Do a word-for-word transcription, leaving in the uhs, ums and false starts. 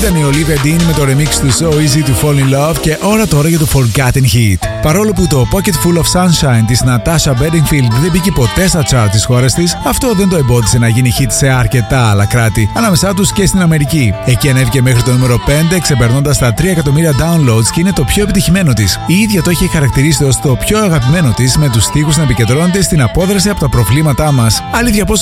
Ήταν η Olivia Dean με το remix του So Easy to Fall in Love και ώρα τώρα για το Forgotten Hit. Παρόλο που το Pocket Full of Sunshine της Natasha Bedingfield δεν μπήκε ποτέ στα chart της χώρας της, αυτό δεν το εμπόδισε να γίνει hit σε αρκετά άλλα κράτη, ανάμεσά τους και στην Αμερική. Εκεί ανέβηκε μέχρι το νούμερο πέντε, ξεπερνώντας τα τρία εκατομμύρια downloads και είναι το πιο επιτυχημένο της. Η ίδια το έχει χαρακτηρίσει ως το πιο αγαπημένο της, με τους στίχους να επικεντρώνονται στην απόδραση από τα προβλήματά μας. Αλήθεια, πόσο